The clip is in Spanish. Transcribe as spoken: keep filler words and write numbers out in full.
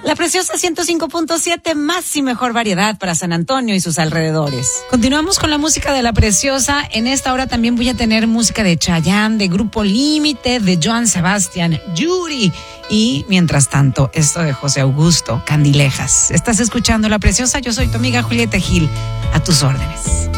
La Preciosa ciento cinco punto siete, más y mejor variedad para San Antonio y sus alrededores. Continuamos con la música de La Preciosa. En esta hora también voy a tener música de Chayanne, de Grupo Límite, de Joan Sebastián, Yuri. Y mientras tanto, esto de José Augusto, Candilejas. Estás escuchando La Preciosa, yo soy tu amiga Julieta Gil, a tus órdenes.